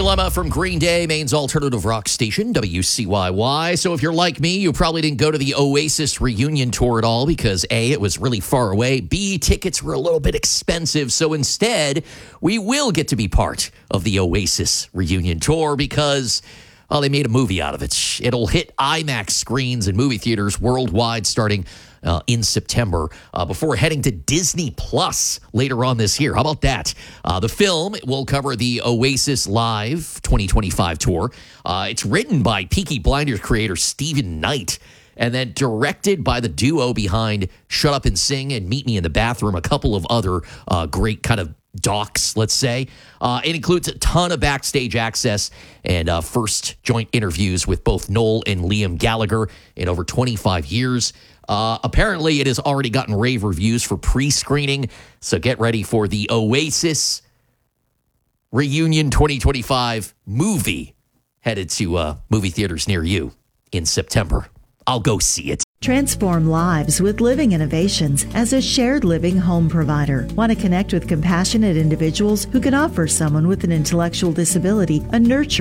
Dilemma from Green Day, Maine's alternative rock station, WCYY. So if you're like me, you probably didn't go to the Oasis reunion tour at all because A, it was really far away. B, tickets were a little bit expensive. So instead, we will get to be part of the Oasis reunion tour because, well, they made a movie out of it. It'll hit IMAX screens and movie theaters worldwide starting in September before heading to Disney Plus later on this year. How about that? The film will cover the Oasis Live 2025 tour. It's written by Peaky Blinders creator Stephen Knight and then directed by the duo behind Shut Up and Sing and Meet Me in the Bathroom, a couple of other great kind of docs, let's say. It includes a ton of backstage access and first joint interviews with both Noel and Liam Gallagher in over 25 years. Apparently, it has already gotten rave reviews for pre-screening, so get ready for the Oasis Reunion 2025 movie headed to movie theaters near you in September. I'll go see it. Transform lives with Living Innovations as a shared living home provider. Want to connect with compassionate individuals who can offer someone with an intellectual disability a nurture